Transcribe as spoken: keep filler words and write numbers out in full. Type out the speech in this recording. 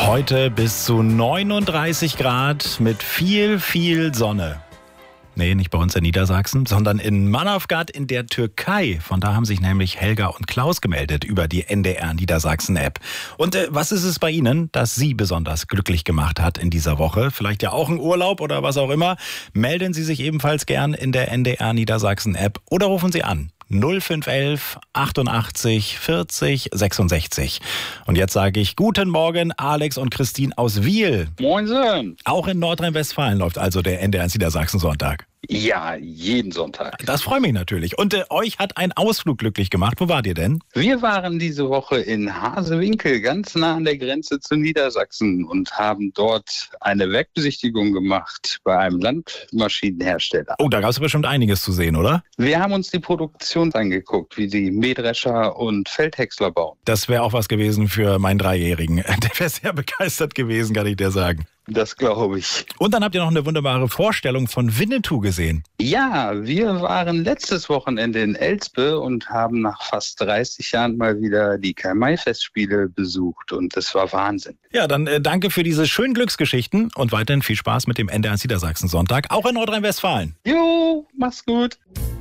Heute bis zu neununddreißig Grad mit viel, viel Sonne. Nee, nicht bei uns in Niedersachsen, sondern in Manavgat in der Türkei. Von da haben sich nämlich Helga und Klaus gemeldet über die N D R Niedersachsen-App. Und äh, was ist es bei Ihnen, das Sie besonders glücklich gemacht hat in dieser Woche? Vielleicht ja auch ein Urlaub oder was auch immer. Melden Sie sich ebenfalls gern in der N D R Niedersachsen-App oder rufen Sie an. null fünf elf achtundachtzig vierzig sechsundsechzig. Und jetzt sage ich guten Morgen, Alex und Christine aus Wiel. Moinsen. Auch in Nordrhein-Westfalen läuft also der N D R Niedersachsen-Sonntag. Ja, jeden Sonntag. Das freut mich natürlich. Und äh, euch hat ein Ausflug glücklich gemacht. Wo wart ihr denn? Wir waren diese Woche in Hasewinkel, ganz nah an der Grenze zu Niedersachsen und haben dort eine Werkbesichtigung gemacht bei einem Landmaschinenhersteller. Oh, da gab es bestimmt einiges zu sehen, oder? Wir haben uns die Produktion angeguckt, wie die Mähdrescher und Feldhäcksler bauen. Das wäre auch was gewesen für meinen Dreijährigen. Der wäre sehr begeistert gewesen, kann ich dir sagen. Das glaube ich. Und dann habt ihr noch eine wunderbare Vorstellung von Winnetou gesehen. Ja, wir waren letztes Wochenende in Elspe und haben nach fast dreißig Jahren mal wieder die Karl-May-Festspiele besucht und das war Wahnsinn. Ja, dann äh, danke für diese schönen Glücksgeschichten und weiterhin viel Spaß mit dem N D R Niedersachsen-Sonntag, auch in Nordrhein-Westfalen. Jo, mach's gut.